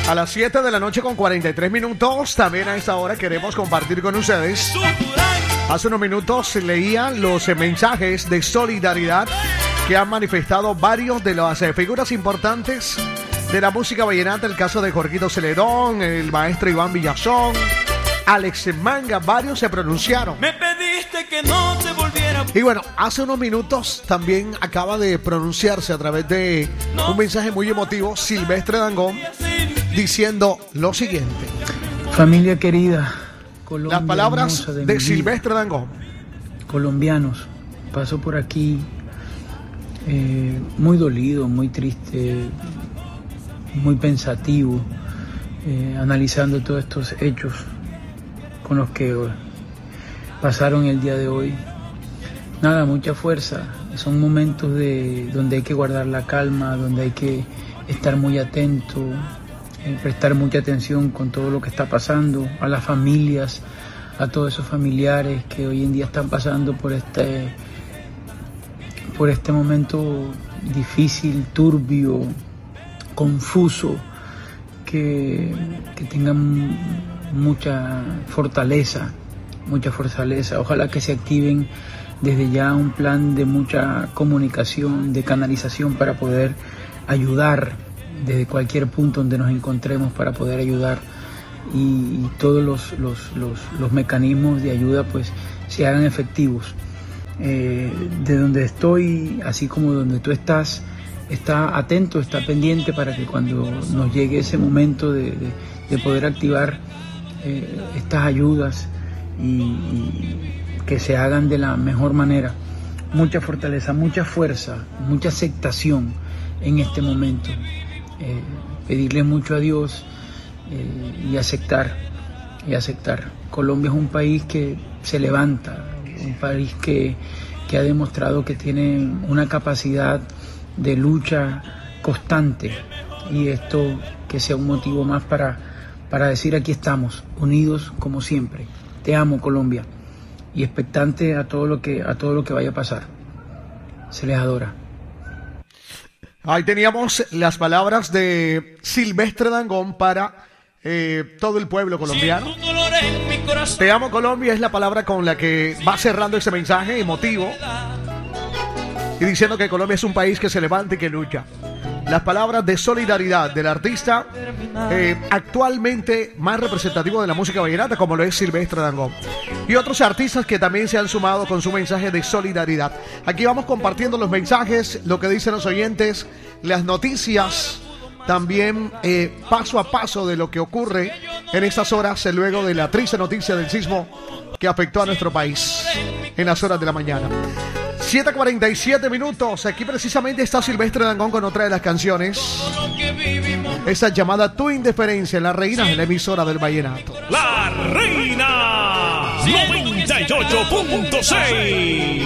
A las 7 de la noche con 43 minutos, también a esta hora queremos compartir con ustedes. Hace unos minutos leía los mensajes de solidaridad que han manifestado varios de las figuras importantes de la música vallenata. El caso de Jorgito Celedón, el maestro Iván Villazón, Alex Manga, varios se pronunciaron. Me pediste que no te volviera. Y bueno, hace unos minutos también acaba de pronunciarse a través de un mensaje muy emotivo Silvestre Dangond, diciendo lo siguiente. Familia querida, Colombia, las palabras de Silvestre Dangond. Colombianos, paso por aquí muy dolido, muy triste, muy pensativo, analizando todos estos hechos con los que pasaron el día de hoy. Nada, mucha fuerza. Son momentos donde hay que guardar la calma, donde hay que estar muy atento, prestar mucha atención con todo lo que está pasando, a las familias, a todos esos familiares que hoy en día están pasando por este momento difícil, turbio, confuso, que tengan mucha fortaleza. Ojalá que se activen desde ya un plan de mucha comunicación, de canalización para poder ayudar desde cualquier punto donde nos encontremos, para poder ayudar y todos los mecanismos de ayuda pues se hagan efectivos. De donde estoy, así como donde tú estás, está atento, está pendiente para que cuando nos llegue ese momento de poder activar estas ayudas y que se hagan de la mejor manera. Mucha fortaleza, mucha fuerza, mucha aceptación en este momento. Pedirle mucho a Dios y aceptar. Colombia es un país que se levanta, un país que ha demostrado que tiene una capacidad de lucha constante, y esto que sea un motivo más para decir aquí estamos, unidos como siempre. Te amo, Colombia, y expectante a todo lo que vaya a pasar. Se les adora. Ahí teníamos las palabras de Silvestre Dangond para todo el pueblo colombiano. Te amo, Colombia es la palabra con la que va cerrando ese mensaje emotivo y diciendo que Colombia es un país que se levanta y que lucha. Las palabras de solidaridad del artista actualmente más representativo de la música vallenata, como lo es Silvestre Dangond, y otros artistas que también se han sumado con su mensaje de solidaridad. Aquí vamos compartiendo los mensajes, lo que dicen los oyentes, las noticias, también paso a paso de lo que ocurre en estas horas luego de la triste noticia del sismo que afectó a nuestro país en las horas de la mañana. 7:47 minutos. Aquí precisamente está Silvestre Dangond con otra de las canciones. Esa llamada Tu Indiferencia, la reina de la emisora del vallenato. La reina 98.6.